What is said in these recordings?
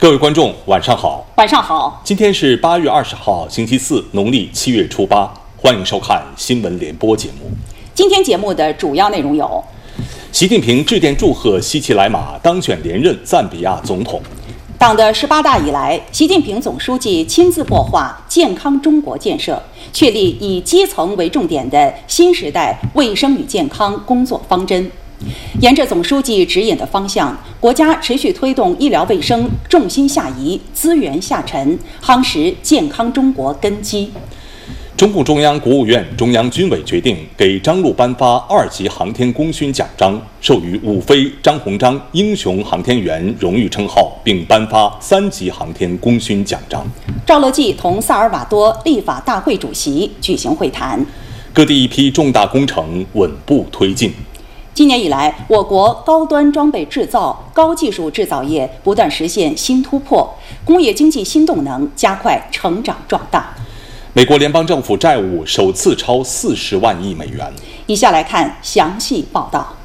各位观众，晚上好。 晚上好。 今天是8月20号，星期四，农历7月初8。欢迎收看新闻联播节目。 今天节目的主要内容有： 习近平致电祝贺西奇莱马当选连任赞比亚总统； 党的18大以来，习近平总书记亲自擘画健康中国建设，确立以基层为重点的新时代卫生与健康工作方针。沿着总书记指引的方向，国家持续推动医疗卫生重心下移、资源下沉，夯实健康中国根基。 中共中央、国务院、中央军委决定给张陆颁发2级航天功勋奖章，授予伍飞、张鸿章英雄航天员荣誉称号，并颁发3级航天功勋奖章。 赵乐际同萨尔瓦多立法大会主席举行会谈。 各地一批重大工程稳步推进。 今年以来，我国高端装备制造、高技术制造业不断实现新突破，工业经济新动能加快成长壮大。 美国联邦政府债务首次超40万亿美元。 以下来看详细报道。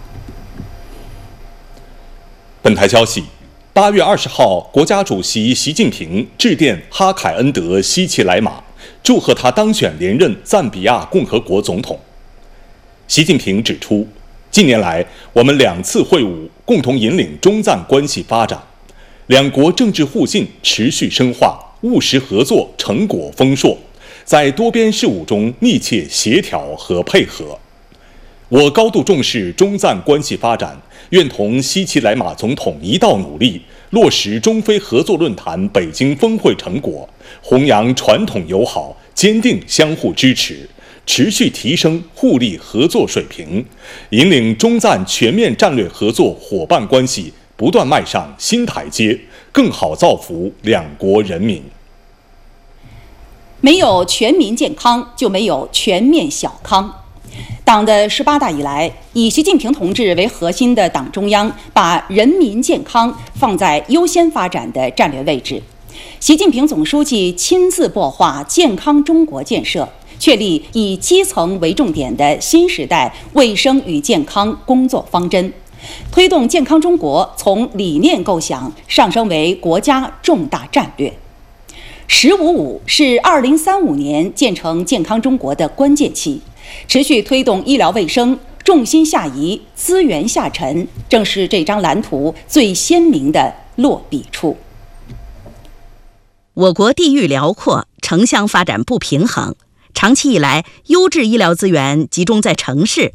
本台消息，8月20号，国家主席习近平致电哈凯恩德·西奇莱马，祝贺他当选连任赞比亚共和国总统。习近平指出，近年来，我们2次会晤共同引领中赞关系发展，两国政治互信持续深化，务实合作成果丰硕，在多边事务中密切协调和配合。我高度重视中赞关系发展，愿同西奇莱马总统一道努力，落实中非合作论坛北京峰会成果，弘扬传统友好，坚定相互支持，持续提升互利合作水平，引领中赞全面战略合作伙伴关系不断迈上新台阶，更好造福两国人民。 没有全民健康，就没有全面小康。党的18大以来，以习近平同志为核心的党中央把人民健康放在优先发展的战略位置。习近平总书记亲自擘画健康中国建设，确立以基层为重点的新时代卫生与健康工作方针，推动健康中国从理念构想上升为国家重大战略。“15+5”是2035年建成健康中国的关键期，持续推动医疗卫生重心下移、资源下沉，正是这张蓝图最鲜明的落笔处。 我国地域辽阔，城乡发展不平衡，长期以来，优质医疗资源集中在城市，